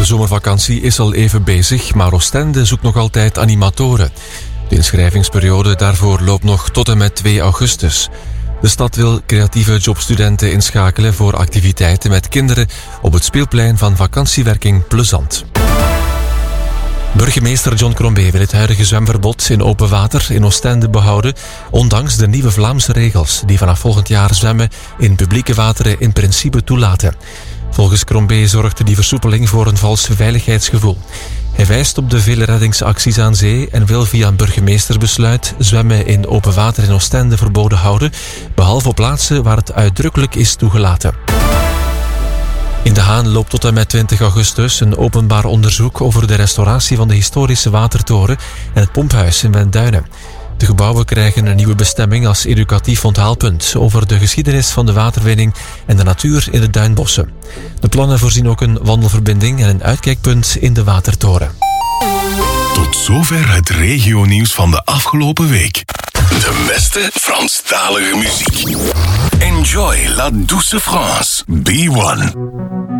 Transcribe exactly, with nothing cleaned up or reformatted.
zomervakantie is al even bezig, maar Oostende zoekt nog altijd animatoren. De inschrijvingsperiode daarvoor loopt nog tot en met twee augustus. De stad wil creatieve jobstudenten inschakelen voor activiteiten met kinderen op het speelplein van vakantiewerking Plezant. Burgemeester John Crombé wil het huidige zwemverbod in open water in Oostende behouden, ondanks de nieuwe Vlaamse regels die vanaf volgend jaar zwemmen in publieke wateren in principe toelaten. Volgens Crombé zorgde die versoepeling voor een vals veiligheidsgevoel. Hij wijst op de vele reddingsacties aan zee en wil via een burgemeestersbesluit zwemmen in open water in Oostende verboden houden, behalve op plaatsen waar het uitdrukkelijk is toegelaten. In De Haan loopt tot en met twintig augustus een openbaar onderzoek over de restauratie van de historische watertoren en het pomphuis in Wenduinen. De gebouwen krijgen een nieuwe bestemming als educatief onthaalpunt over de geschiedenis van de waterwinning en de natuur in de duinbossen. De plannen voorzien ook een wandelverbinding en een uitkijkpunt in de watertoren. Tot zover het regionieuws van de afgelopen week. De beste Franstalige muziek. Enjoy la douce France. B one.